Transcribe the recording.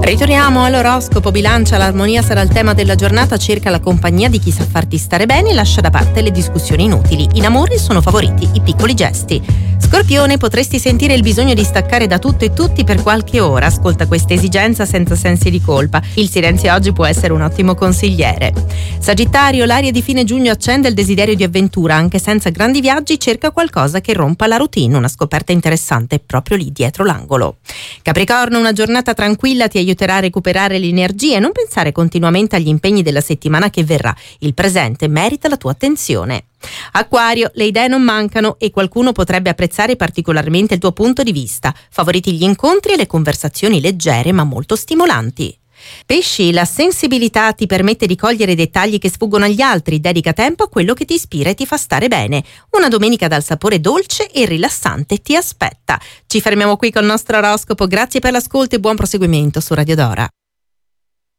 Ritorniamo all'oroscopo. Bilancia, l'armonia sarà il tema della giornata, cerca la compagnia di chi sa farti stare bene e lascia da parte le discussioni inutili. In amore sono favoriti i piccoli gesti. Scorpione, potresti sentire il bisogno di staccare da tutto e tutti per qualche ora. Ascolta questa esigenza senza sensi di colpa. Il silenzio oggi può essere un ottimo consigliere. Sagittario, l'aria di fine giugno accende il desiderio di avventura. Anche senza grandi viaggi cerca qualcosa che rompa la routine. Una scoperta interessante proprio lì dietro l'angolo. Capricorno, una giornata tranquilla ti aiuterà a recuperare le energie. Non pensare continuamente agli impegni della settimana che verrà. Il presente merita la tua attenzione. Acquario, le idee non mancano e qualcuno potrebbe apprezzare particolarmente il tuo punto di vista. Favoriti gli incontri e le conversazioni leggere ma molto stimolanti. Pesci, la sensibilità ti permette di cogliere dettagli che sfuggono agli altri. Dedica tempo a quello che ti ispira e ti fa stare bene. Una domenica dal sapore dolce e rilassante ti aspetta. Ci fermiamo qui col nostro oroscopo. Grazie per l'ascolto e buon proseguimento su Radio Dora.